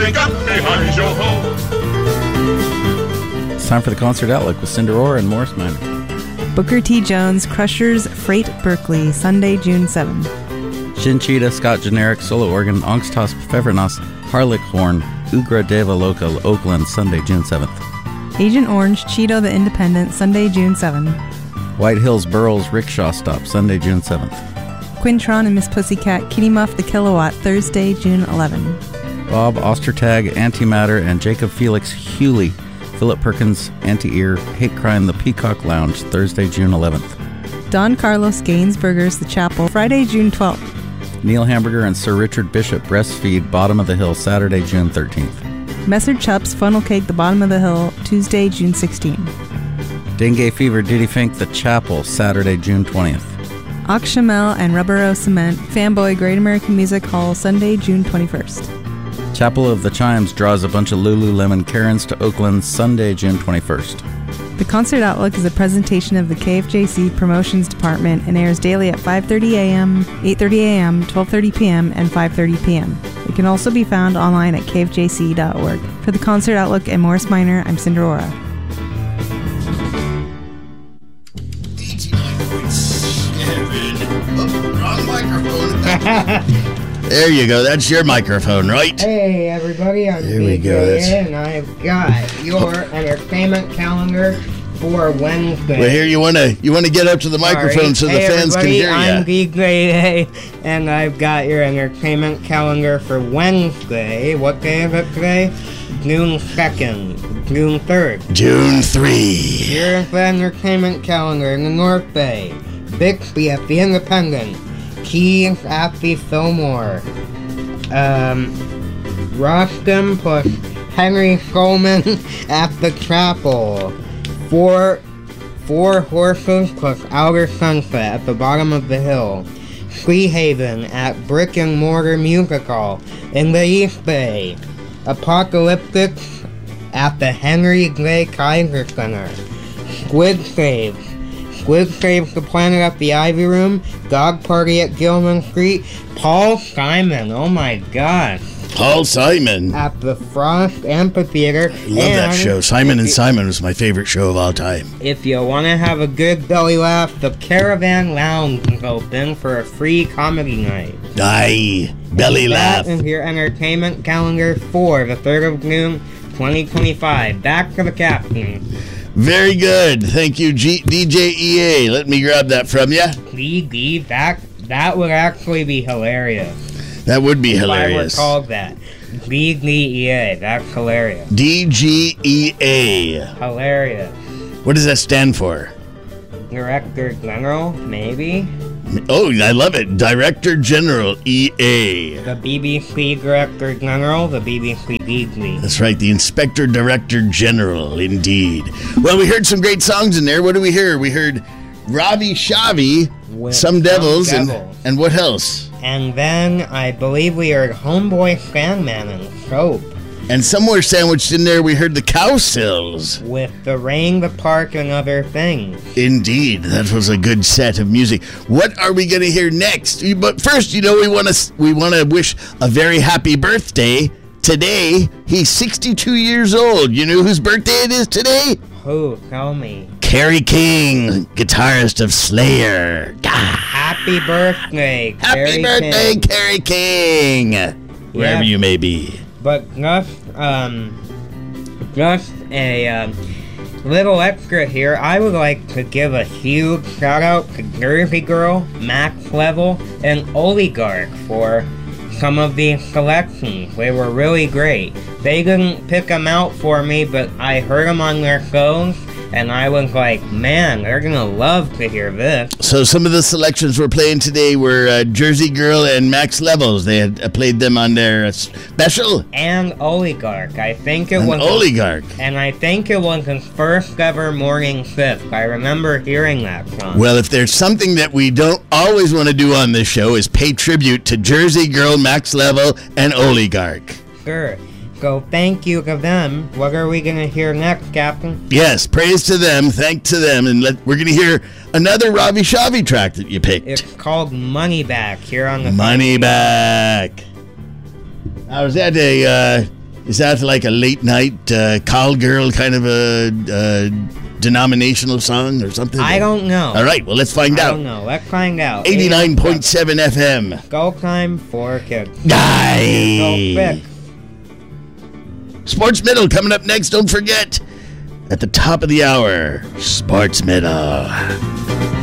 drink up behind your home. It's time for the Concert Outlook with Cinder Aura and Morris Minor. Booker T. Jones, Crushers, Freight, Berkeley, Sunday, June 7. Shinchita, Scott Generic, Solo Organ, Angstas Pfeffernuss, Harlech Horn, Ugra Deva Loca, Oakland, Sunday, June 7th. Agent Orange, Cheeto the Independent, Sunday, June 7. White Hills Burroughs Rickshaw Stop, Sunday, June 7th. Quintron and Miss Pussycat, Kitty Muff the Kilowatt, Thursday, June 11. Bob Ostertag, Antimatter, and Jacob Felix Hewley, Philip Perkins, Anti-Ear, Hate Crime, The Peacock Lounge, Thursday, June 11th. Don Carlos Gainsburgers, The Chapel, Friday, June 12th. Neil Hamburger and Sir Richard Bishop, Breastfeed, Bottom of the Hill, Saturday, June 13th. Messer Chups, Funnel Cake, The Bottom of the Hill, Tuesday, June 16th. Dengue Fever, Diddy Fink, The Chapel, Saturday, June 20th. Oxshamel and Rubbero Cement, Fanboy, Great American Music Hall, Sunday, June 21st. Chapel of the Chimes draws a bunch of Lululemon Karens to Oakland, Sunday, June 21st. The Concert Outlook is a presentation of the KFJC Promotions Department and airs daily at 5:30 a.m., 8:30 a.m., 12:30 p.m., and 5:30 p.m. It can also be found online at kfjc.org. For the Concert Outlook and Morris Minor, I'm Cinder Aura. 89.7. Oh, wrong microphone. There you go. That's your microphone, right? Hey everybody, I'm There we go, BJ, and I've got your entertainment calendar for Wednesday. Well, here you wanna get up to the microphone so the Hey, fans can everybody, hear I'm you. DJ, and I've got your entertainment calendar for Wednesday. What day is it today? June 2nd, June 3rd. June 3. Here's the entertainment calendar in the North Bay. Bixby at the Independent. Keys at the Fillmore. Rostam plus Henry Coleman at the Chapel. Four Horses plus Outer Sunset at the Bottom of the Hill. Freehaven at Brick and Mortar Music Hall in the East Bay. Apocalyptics at the Henry Clay Kaiser Center. Squid Saves the Planet at the Ivy Room. Dog Party at Gilman Street. Paul Simon, oh my gosh. Paul Simon. At the Frost Amphitheater. Love that show. Simon and Simon was my favorite show of all time. If you want to have a good belly laugh, the Caravan Lounge is open for a free comedy night. Aye, belly laugh. That is your entertainment calendar for the 3rd of June, 2025. Back to the captain. Very good. Thank you, DJ EA. Let me grab that from you. DD, that would actually be hilarious. That would be hilarious. If I were called that. DDEA, that's hilarious. DGEA. Hilarious. What does that stand for? Director General, maybe? Oh, I love it. Director General, EA. The BBC Director General, the BBC Weekly. That's right, the Inspector Director General, indeed. Well, we heard some great songs in there. What do we hear? We heard Ravi Shavi, Some Devils, and what else? And then I believe we heard Homeboy Sandman and Soap. And somewhere sandwiched in there, we heard the Cowsills. With The Rain, the Park, and Other Things. Indeed, that was a good set of music. What are we going to hear next? But first, we want to wish a very happy birthday. Today, he's 62 years old. You know whose birthday it is today? Who? Tell me. Kerry King, guitarist of Slayer. Happy birthday, Happy birthday, Kerry King. Wherever you may be. But just a little extra here. I would like to give a huge shout out to Jersey Girl, Max Level, and Oligarch for some of these selections. They were really great. They didn't pick them out for me, but I heard them on their shows, and I was like, man, they're gonna love to hear this. So some of the selections we're playing today were Jersey Girl and Max Levels. They had played them on their special. And Oligarch. I think it was Oligarch. And I think it was his first ever morning shift. I remember hearing that song. Well, if there's something that we don't always want to do on this show is pay tribute to Jersey Girl, Max Level, and Oligarch. Sure. So thank you to them. What are we going to hear next, Captain? Yes, praise to them, thank to them, and we're going to hear another Ravi Shavi track that you picked. It's called Money Back here on the Money Back. Now, is that Is that like a late night call girl kind of a denominational song or something? I don't know. All right, well, let's find I out. don't know. Let's find out. 89.7 FM. Go time for kids. Aye. Go quick. Sports Middle coming up next. Don't forget, at the top of the hour, Sports Middle.